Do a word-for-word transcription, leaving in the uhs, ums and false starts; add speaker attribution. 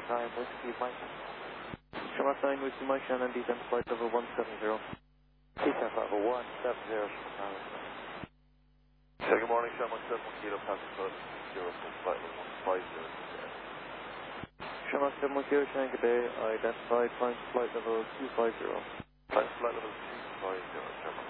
Speaker 1: nine Whiskey Mike.
Speaker 2: Shamrock nine Whiskey Mike, Shannon, descent flight level one seven zero.
Speaker 1: Descent level one seven zero.
Speaker 3: Hey, good morning, Shamrock seven one Kilo, passing code zero for flight level one five zero.
Speaker 2: Shamrock seven one Kilo, Shannon, good day. I identified climb to flight level two five zero.
Speaker 3: Climb to flight level two five zero, Shamrock.